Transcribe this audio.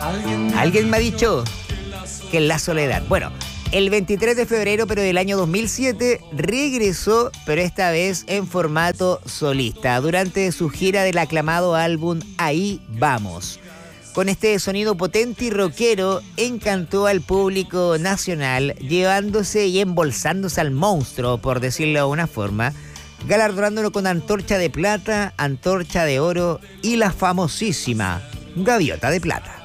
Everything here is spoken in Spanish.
Alguien me ha dicho que La Soledad. Bueno, el 23 de febrero, pero del año 2007, regresó, pero esta vez en formato solista, durante su gira del aclamado álbum Ahí Vamos. Con este sonido potente y rockero, encantó al público nacional, llevándose y embolsándose al monstruo, por decirlo de una forma, galardonándolo con Antorcha de Plata, Antorcha de Oro y la famosísima Gaviota de Plata.